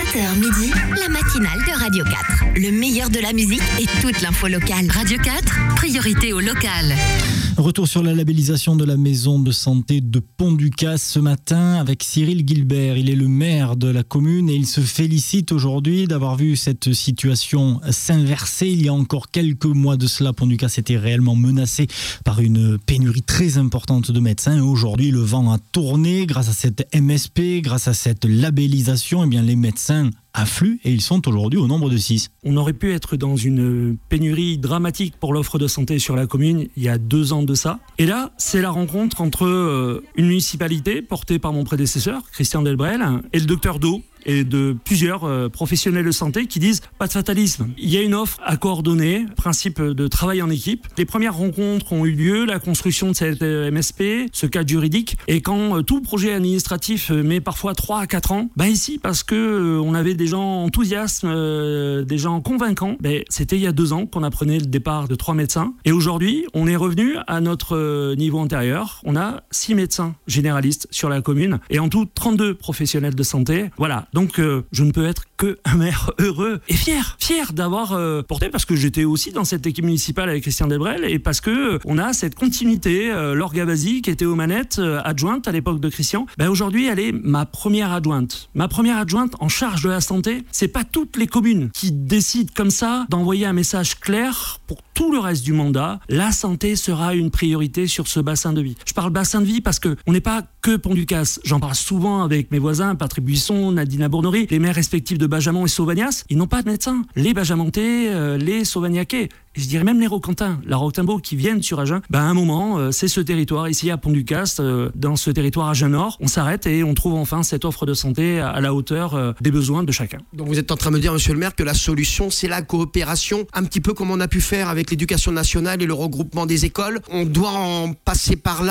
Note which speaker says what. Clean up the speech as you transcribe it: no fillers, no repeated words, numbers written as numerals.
Speaker 1: 7h midi, la matinale de Radio 4. Le meilleur de la musique et toute l'info locale. Radio 4, priorité au local.
Speaker 2: Retour sur la labellisation de la maison de santé de Pont-du-Casse ce matin avec Cyril Guilbert. Il est le maire de la commune et il se félicite aujourd'hui d'avoir vu cette situation s'inverser. Il y a encore quelques mois de cela, Pont-du-Casse était réellement menacé par une pénurie très importante de médecins. Et aujourd'hui, le vent a tourné grâce à cette MSP, grâce à cette labellisation. Eh bien, les médecins affluent et ils sont aujourd'hui au nombre de 6.
Speaker 3: On aurait pu être dans une pénurie dramatique pour l'offre de santé sur la commune il y a 2 ans de ça. Et là, c'est la rencontre entre une municipalité portée par mon prédécesseur, Christian Delbrel, et le docteur Do, et de plusieurs professionnels de santé qui disent pas de fatalisme. Il y a une offre à coordonner, principe de travail en équipe. Les premières rencontres ont eu lieu, la construction de cette MSP, ce cadre juridique. Et quand tout projet administratif met parfois 3 à 4 ans, ici, parce que on avait des gens enthousiastes, des gens convaincants, c'était il y a 2 ans qu'on apprenait le départ de 3 médecins. Et aujourd'hui, on est revenu à notre niveau antérieur. On a 6 médecins généralistes sur la commune et en tout 32 professionnels de santé. Voilà. Donc, je ne peux être qu'un maire heureux et fier d'avoir porté, parce que j'étais aussi dans cette équipe municipale avec Christian Delbrel et parce que on a cette continuité. Laure Gavazzi, qui était aux manettes, adjointe à l'époque de Christian, aujourd'hui, elle est ma première adjointe. Ma première adjointe en charge de la santé. C'est pas toutes les communes qui décident comme ça d'envoyer un message clair pour tout le reste du mandat. La santé sera une priorité sur ce bassin de vie. Je parle bassin de vie parce que on n'est pas que Pont-du-Casse. J'en parle souvent avec mes voisins, Patrick Buisson, Nadine Bournery, les maires respectifs de Bajamont et Sauvagnas. Ils n'ont pas de médecins. Les Bajamontais, les Sauvagnacais, et je dirais même les Roquentins, la Roquetembeau qui viennent sur Agen. À un moment, c'est ce territoire ici à Pont-du-Casse, dans ce territoire Agen-Nord, on s'arrête et on trouve enfin cette offre de santé à la hauteur des besoins de chacun.
Speaker 4: Donc vous êtes en train de me dire, monsieur le maire, que la solution, c'est la coopération, un petit peu comme on a pu faire avec l'éducation nationale et le regroupement des écoles. On doit en passer par là.